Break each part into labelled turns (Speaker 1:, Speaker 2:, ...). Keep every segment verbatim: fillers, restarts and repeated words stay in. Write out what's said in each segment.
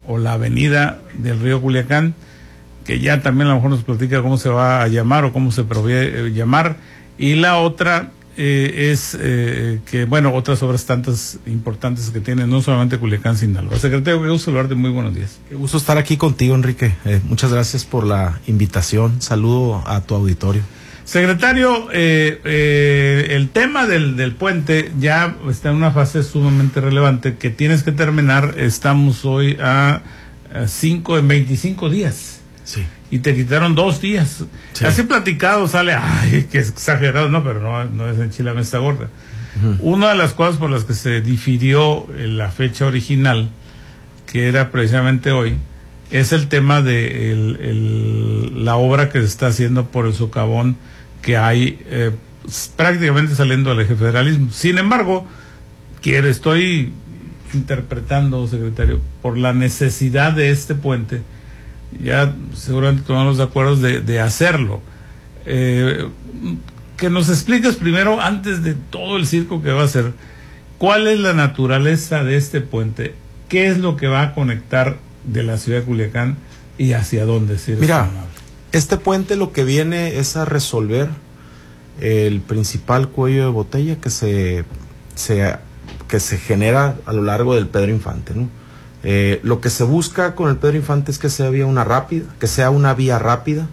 Speaker 1: o la avenida del río Culiacán, que ya también a lo mejor nos platica cómo se va a llamar o cómo se prevé eh, llamar, y la otra eh, es eh, que, bueno, otras obras tantas importantes que tiene, no solamente Culiacán, Sinaloa. Secretario, qué gusto saludarte, muy buenos días.
Speaker 2: Qué gusto estar aquí contigo, Enrique. Eh, muchas gracias por la invitación. Saludo a tu auditorio.
Speaker 1: Secretario, eh, eh, el tema del, del puente ya está en una fase sumamente relevante que tienes que terminar. Estamos hoy a cinco en veinticinco días.
Speaker 2: Sí.
Speaker 1: Y te quitaron dos días. Sí. Así platicado sale, ay, que exagerado, no, pero no, no es enchilame esta gorda. Uh-huh. Una de las cosas por las que se difirió la fecha original, que era precisamente hoy, es el tema de el, el, la obra que se está haciendo por el socavón que hay eh, prácticamente saliendo del eje federalismo. Sin embargo, quiero, estoy interpretando, secretario, por la necesidad de este puente, ya seguramente tomamos de acuerdo de, de hacerlo. Eh, que nos expliques primero, antes de todo el circo que va a hacer, cuál es la naturaleza de este puente, qué es lo que va a conectar de la ciudad de Culiacán y hacia dónde. Si
Speaker 2: Mira, este puente lo que viene es a resolver el principal cuello de botella que se, se, que se genera a lo largo del Pedro Infante, ¿no? Eh, lo que se busca con el Pedro Infante es que sea vía una rápida, que sea una vía rápida,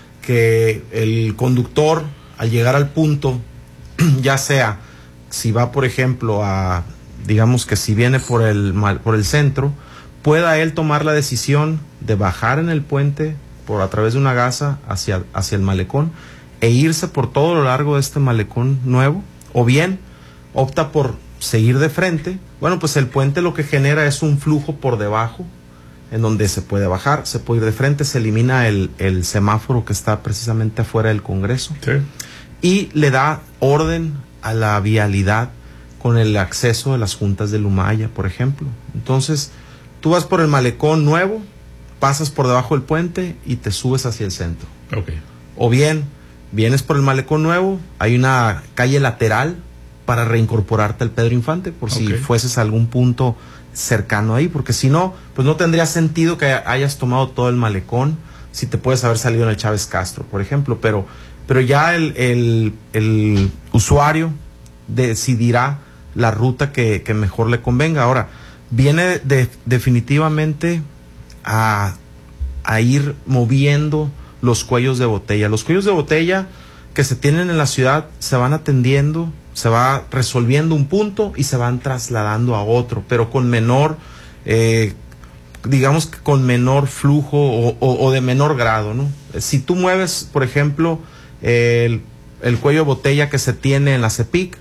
Speaker 2: que el conductor al llegar al punto, ya sea si va por ejemplo a, digamos que si viene por el, por el centro, pueda él tomar la decisión de bajar en el puente por a través de una gasa hacia, hacia el malecón e irse por todo lo largo de este malecón nuevo, o bien opta por seguir de frente. Bueno, pues el puente lo que genera es un flujo por debajo en donde se puede bajar, se puede ir de frente, se elimina el, el semáforo que está precisamente afuera del Congreso.
Speaker 1: Sí.
Speaker 2: Y le da orden a la vialidad con el acceso de las juntas de Lumaya, por ejemplo. Entonces, tú vas por el malecón nuevo, pasas por debajo del puente y te subes hacia el centro.
Speaker 1: Okay.
Speaker 2: O bien, vienes por el malecón nuevo, hay una calle lateral para reincorporarte al Pedro Infante, por si okay. fueses a algún punto cercano ahí, porque si no, pues no tendría sentido que hayas tomado todo el malecón, si te puedes haber salido en el Chávez Castro, por ejemplo, pero, pero ya el, el, el usuario decidirá la ruta que, que mejor le convenga. Ahora, viene de, definitivamente a, a ir moviendo los cuellos de botella. Los cuellos de botella que se tienen en la ciudad se van atendiendo, se va resolviendo un punto y se van trasladando a otro, pero con menor, eh, digamos que con menor flujo o, o, o de menor grado, ¿no? Si tú mueves, por ejemplo, el, el cuello de botella que se tiene en la CEPIC,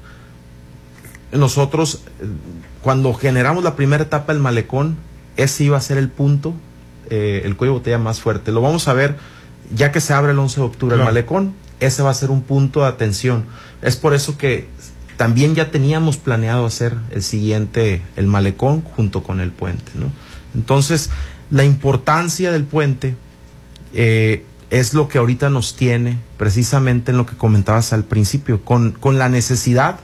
Speaker 2: nosotros, cuando generamos la primera etapa del malecón, ese iba a ser el punto, eh, el cuello de botella más fuerte. Lo vamos a ver ya que se abre el once de octubre claro. el malecón, ese va a ser un punto de atención. Es por eso que también ya teníamos planeado hacer el siguiente, el malecón, junto con el puente, ¿no? Entonces, la importancia del puente eh, es lo que ahorita nos tiene, precisamente en lo que comentabas al principio, con, con la necesidad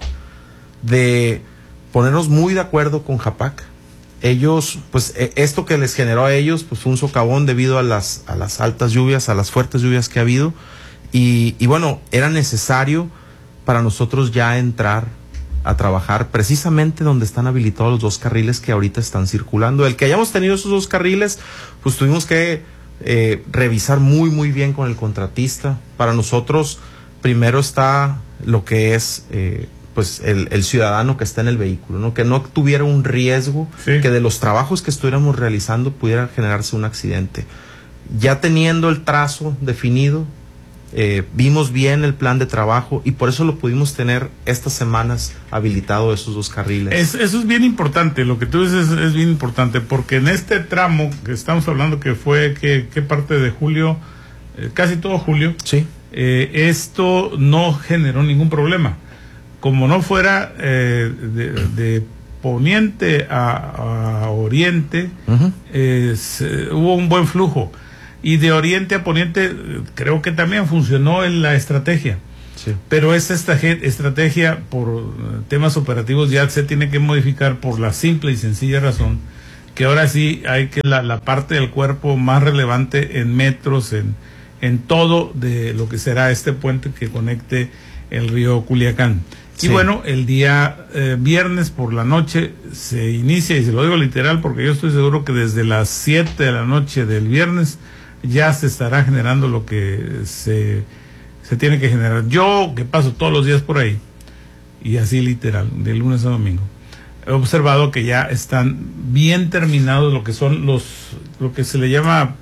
Speaker 2: de ponernos muy de acuerdo con Japac. Ellos, pues eh, esto que les generó a ellos, pues fue un socavón debido a las, a las altas lluvias, a las fuertes lluvias que ha habido, y, y bueno, era necesario para nosotros ya entrar a trabajar precisamente donde están habilitados los dos carriles que ahorita están circulando. El que hayamos tenido esos dos carriles, pues tuvimos que eh, revisar muy muy bien con el contratista. Para nosotros primero está lo que es eh, pues el, el ciudadano que está en el vehículo, ¿no? Que no tuviera un riesgo, sí. que de los trabajos que estuviéramos realizando pudiera generarse un accidente. Ya teniendo el trazo definido, Eh, vimos bien el plan de trabajo y por eso lo pudimos tener estas semanas habilitado esos dos carriles.
Speaker 1: Es, eso es bien importante, lo que tú dices es, es bien importante, porque en este tramo que estamos hablando que fue, que, que parte de julio, eh, casi todo julio,
Speaker 2: sí.
Speaker 1: eh, esto no generó ningún problema. Como no fuera eh, de, de poniente a, a oriente, uh-huh. eh, se, hubo un buen flujo. Y de oriente a poniente creo que también funcionó en la estrategia.
Speaker 2: Sí.
Speaker 1: Pero esta estrategia por temas operativos ya se tiene que modificar por la simple y sencilla razón que ahora sí hay que la, la parte del cuerpo más relevante en metros, en, en todo de lo que será este puente que conecte el río Culiacán. Sí. Y bueno, el día eh, viernes por la noche se inicia, y se lo digo literal porque yo estoy seguro que desde las siete de la noche del viernes ya se estará generando lo que se, se tiene que generar. Yo, que paso todos los días por ahí, y así literal, de lunes a domingo, he observado que ya están bien terminados lo que son los, lo que se le llama,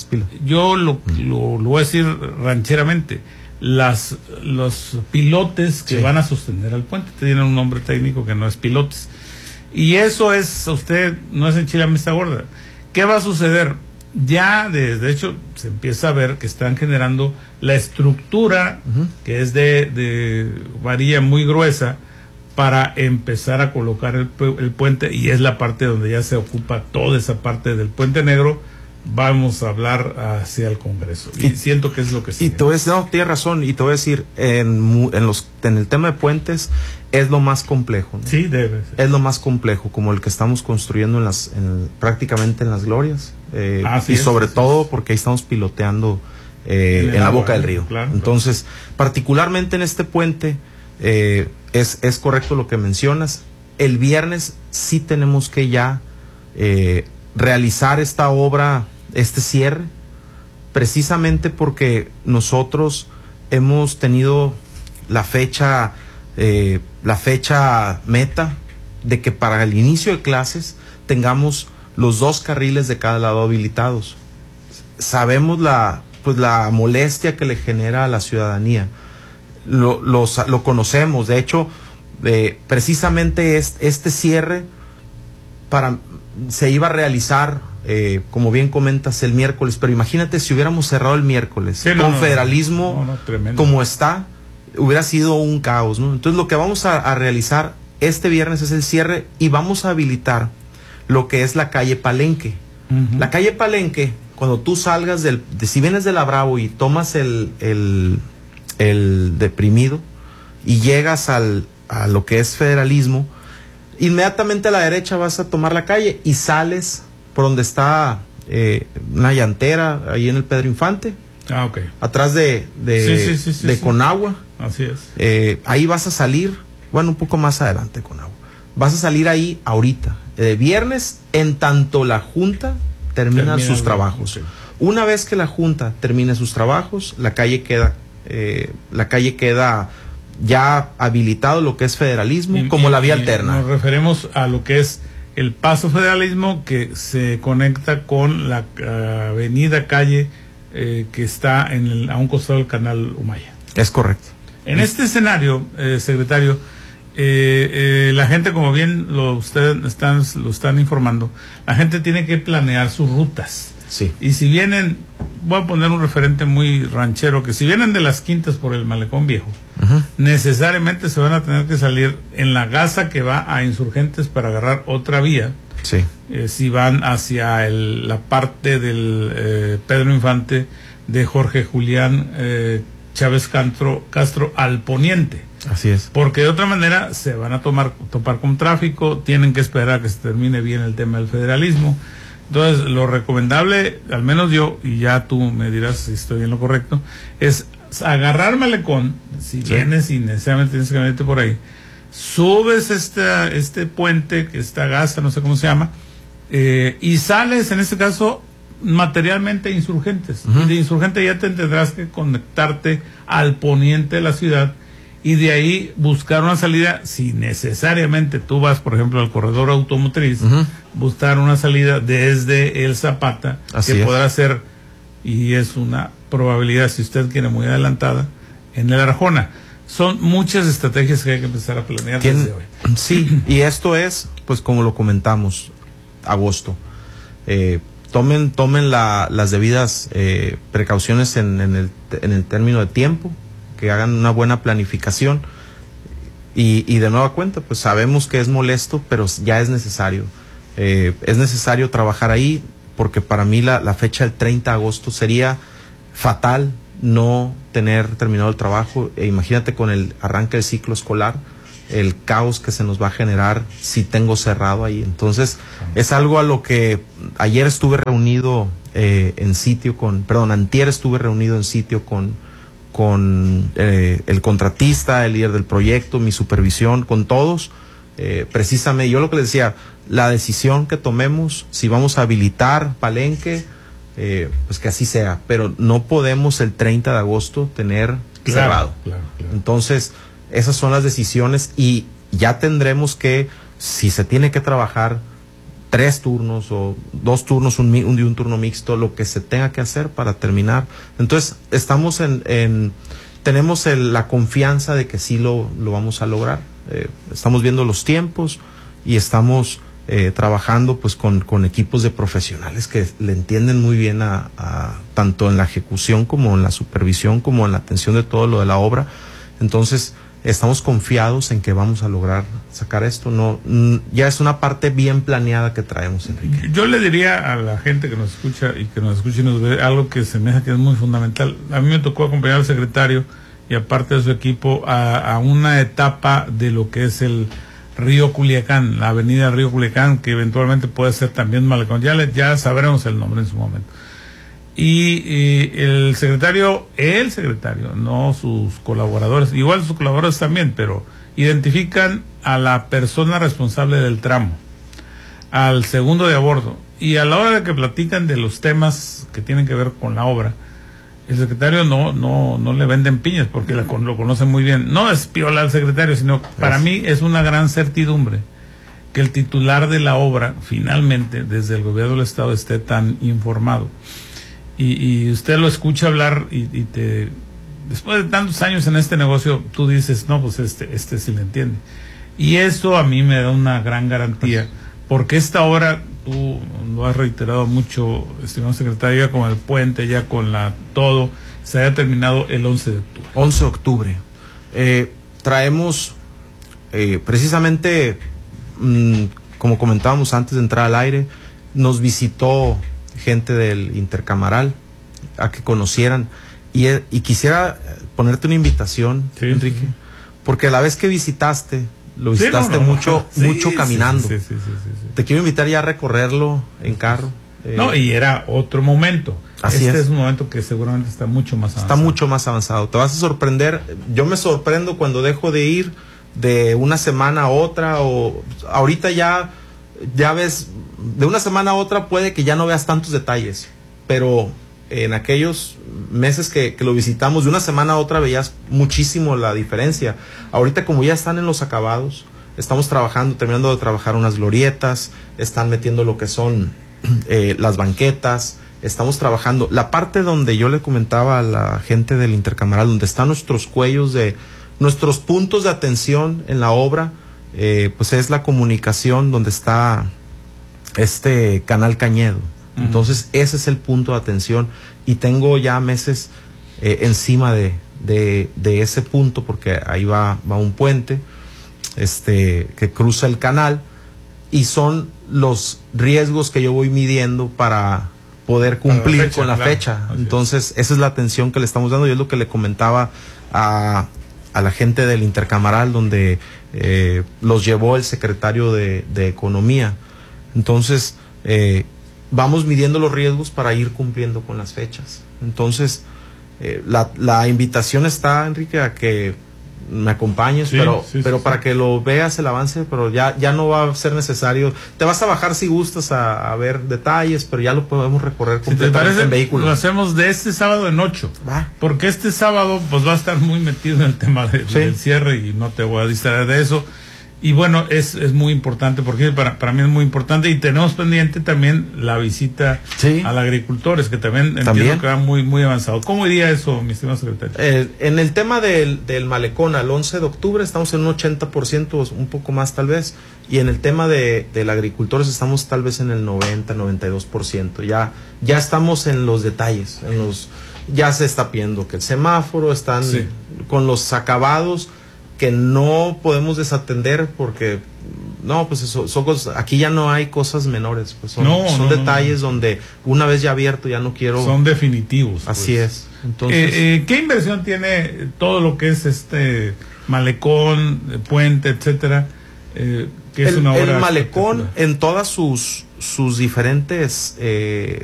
Speaker 1: yo lo, lo, lo voy a decir rancheramente, las los pilotes que sí. van a sostener al puente. Tienen un nombre técnico que no es pilotes. Y eso es, usted no es enchilada mesta gorda. ¿Qué va a suceder? Ya, de, de hecho, se empieza a ver que están generando la estructura, uh-huh. que es de, de varilla muy gruesa, para empezar a colocar el, el puente, y es la parte donde ya se ocupa toda esa parte del Puente Negro. Vamos a hablar hacia el Congreso y, y siento que es lo que sí.
Speaker 2: Y te voy a decir, no, tienes razón, y te voy a decir, en, en, los, en el tema de puentes es lo más complejo, ¿no?
Speaker 1: Sí, debe ser.
Speaker 2: Es lo más complejo, como el que estamos construyendo en las, en, prácticamente en las Glorias, eh, ah, sí, y sobre es, todo sí. porque ahí estamos piloteando eh, en, en la boca del río. Claro, Entonces, claro. particularmente en este puente, eh, es, es correcto lo que mencionas. El viernes sí tenemos que ya eh, realizar esta obra, este cierre, precisamente porque nosotros hemos tenido la fecha eh, la fecha meta de que para el inicio de clases tengamos los dos carriles de cada lado habilitados. Sabemos la pues la molestia que le genera a la ciudadanía, lo, lo, lo conocemos. De hecho, eh, precisamente este, este cierre para se iba a realizar, eh, como bien comentas, el miércoles, pero imagínate si hubiéramos cerrado el miércoles, sí, no, con no, federalismo no, no, como está, hubiera sido un caos, ¿no? Entonces lo que vamos a, a realizar este viernes es el cierre, y vamos a habilitar lo que es la calle Palenque. Uh-huh. La calle Palenque, cuando tú salgas del, de, si vienes de la Bravo y tomas el, el, el deprimido y llegas al, a lo que es federalismo, inmediatamente a la derecha vas a tomar la calle y sales por donde está eh, una llantera, ahí en el Pedro Infante.
Speaker 1: Ah, ok.
Speaker 2: Atrás de, de, sí, sí, sí, sí, de sí. Conagua.
Speaker 1: Así es.
Speaker 2: Eh, ahí vas a salir, bueno, un poco más adelante Conagua. Vas a salir ahí ahorita, de viernes, en tanto la Junta termina, termina sus trabajos. Okay. Una vez que la Junta termine sus trabajos, la calle queda, eh, la calle queda ya habilitado lo que es federalismo y, como y, la vía alterna.
Speaker 1: Nos referimos a lo que es el paso federalismo, que se conecta con la uh, avenida calle eh, que está en el, a un costado del canal Humaya.
Speaker 2: Es correcto.
Speaker 1: En es. este escenario, eh, secretario, eh, eh, la gente, como bien lo ustedes están, lo están informando, la gente tiene que planear sus rutas.
Speaker 2: Sí.
Speaker 1: Y si vienen, voy a poner un referente muy ranchero, que si vienen de Las Quintas por el Malecón Viejo, uh-huh. necesariamente se van a tener que salir en la gasa que va a Insurgentes para agarrar otra vía.
Speaker 2: Sí.
Speaker 1: Eh, si van hacia el, la parte del eh, Pedro Infante, de Jorge Julián eh, Chávez Castro, Castro al poniente.
Speaker 2: Así es.
Speaker 1: Porque de otra manera se van a tomar, topar con tráfico, tienen que esperar a que se termine bien el tema del federalismo. Entonces, lo recomendable, al menos yo, y ya tú me dirás si estoy en lo correcto, es agarrar Malecón, si sí. vienes y necesariamente tienes que venirte por ahí, subes este, este puente, que está gasa, no sé cómo se llama, eh, y sales, en este caso, materialmente Insurgentes. Uh-huh. Y de Insurgente ya te tendrás que conectarte al poniente de la ciudad, y de ahí buscar una salida, si necesariamente tú vas, por ejemplo, al corredor automotriz, uh-huh. buscar una salida desde el Zapata, Así que es. podrá ser, y es una probabilidad, si usted quiere, muy adelantada, en el Arjona. Son muchas estrategias que hay que empezar a planear desde hoy.
Speaker 2: Sí, y esto es, pues como lo comentamos, agosto. Eh, tomen tomen la, las debidas eh, precauciones en, en, el, en el término de tiempo, que hagan una buena planificación, y, y de nueva cuenta, pues sabemos que es molesto, pero ya es necesario. Eh, es necesario trabajar ahí, porque para mí la, la fecha del treinta de agosto sería fatal no tener terminado el trabajo. E imagínate con el arranque del ciclo escolar, el caos que se nos va a generar si tengo cerrado ahí. Entonces, es algo a lo que ayer estuve reunido eh, en sitio con, perdón, antier estuve reunido en sitio con, con eh, el contratista, el líder del proyecto, mi supervisión, con todos. Eh, precisamente, yo lo que les decía, la decisión que tomemos, si vamos a habilitar Palenque, eh, pues que así sea, pero no podemos el treinta de agosto tener
Speaker 1: claro,
Speaker 2: cerrado.
Speaker 1: Claro, claro.
Speaker 2: Entonces, esas son las decisiones y ya tendremos que, si se tiene que trabajar tres turnos o dos turnos, un, un, un turno mixto, lo que se tenga que hacer para terminar. Entonces, estamos en, en tenemos el, la confianza de que sí lo, lo vamos a lograr. Eh, estamos viendo los tiempos y estamos eh, trabajando pues con, con equipos de profesionales que le entienden muy bien a, a tanto en la ejecución como en la supervisión como en la atención de todo lo de la obra. Entonces estamos confiados en que vamos a lograr sacar esto. No, ya es una parte bien planeada que traemos, Enrique.
Speaker 1: Yo le diría a la gente que nos escucha y que nos escucha y nos ve algo que se me hace que es muy fundamental. A mí me tocó acompañar al secretario y aparte de su equipo a, a una etapa de lo que es el Río Culiacán, la avenida Río Culiacán, que eventualmente puede ser también Malecón. Ya, le, ya sabremos el nombre en su momento. Y, y el secretario, el secretario, no sus colaboradores, igual sus colaboradores también, pero identifican a la persona responsable del tramo, al segundo de a bordo, y a la hora de que platican de los temas que tienen que ver con la obra, el secretario no no no le venden piñas porque la, lo conoce muy bien. No es piola al secretario, sino para mí es una gran certidumbre que el titular de la obra finalmente desde el gobierno del estado esté tan informado. Y, y usted lo escucha hablar y, y te después de tantos años en este negocio tú dices, no, pues este este sí le entiende. Y eso a mí me da una gran garantía, porque esta obra, tú lo has reiterado mucho, estimado secretario, ya con el puente, ya con la todo, se haya terminado el once de octubre.
Speaker 2: once de octubre. Eh, traemos eh, precisamente, mmm, como comentábamos antes de entrar al aire, nos visitó gente del Intercamaral a que conocieran y, y quisiera ponerte una invitación, sí, Enrique, sí. Porque a la vez que visitaste, lo visitaste sí, no, no, mucho, sí, mucho sí, caminando. Sí, sí, sí, sí, sí. Te quiero invitar ya a recorrerlo en carro.
Speaker 1: Eh, no, y era otro momento.
Speaker 2: Así
Speaker 1: este
Speaker 2: es.
Speaker 1: es un momento que seguramente está mucho más avanzado.
Speaker 2: Está mucho más avanzado. Te vas a sorprender. Yo me sorprendo cuando dejo de ir de una semana a otra, o ahorita ya, ya ves, de una semana a otra puede que ya no veas tantos detalles, pero en aquellos meses que, que lo visitamos, de una semana a otra veías muchísimo la diferencia. Ahorita, como ya están en los acabados, estamos trabajando, terminando de trabajar unas glorietas, están metiendo lo que son eh, las banquetas, estamos trabajando la parte donde yo le comentaba a la gente del Intercamaral, donde están nuestros cuellos de nuestros puntos de atención en la obra, eh, pues es la comunicación donde está este Canal Cañedo. Uh-huh. Entonces ese es el punto de atención y tengo ya meses eh, encima de, de, de ese punto, porque ahí va, va un puente este que cruza el canal y son los riesgos que yo voy midiendo para poder cumplir la fecha, con la claro, fecha. Entonces es. Esa es la atención que le estamos dando y es lo que le comentaba a, a la gente del Intercamaral, donde eh, los llevó el secretario de, de Economía. Entonces eh, vamos midiendo los riesgos para ir cumpliendo con las fechas. Entonces eh, la, la invitación está, Enrique, a que me acompañes, sí, pero sí, pero sí, para sí. que lo veas el avance, pero ya ya no va a ser necesario. Te vas a bajar si gustas a, a ver detalles, pero ya lo podemos recorrer completamente, si te parece, en vehículo.
Speaker 1: Lo hacemos de este sábado en ocho, ¿va? Porque este sábado pues va a estar muy metido en el tema de, sí. del cierre y no te voy a distraer de eso. Y bueno, es, es muy importante, porque para, para mí es muy importante, y tenemos pendiente también la visita sí. a los agricultores, que también, ¿También? entiendo que va muy muy avanzado. ¿Cómo iría eso, mi estimado secretario?
Speaker 2: Eh, en el tema del, del malecón al once de octubre estamos en un ochenta por ciento, un poco más tal vez, y en el tema de, de los agricultores estamos tal vez en el noventa, noventa y dos por ciento. Ya, ya estamos en los detalles, en los ya se está viendo que el semáforo, están sí. con los acabados, que no podemos desatender porque no, pues eso, son cosas, aquí ya no hay cosas menores, pues son, no, son no, detalles no, no. donde una vez ya abierto ya no quiero.
Speaker 1: Son definitivos.
Speaker 2: Así
Speaker 1: pues.
Speaker 2: es. Entonces,
Speaker 1: eh, eh, ¿qué inversión tiene todo lo que es este malecón, puente, etcétera, eh, que es
Speaker 2: el,
Speaker 1: una obra
Speaker 2: el malecón en todas sus sus diferentes eh,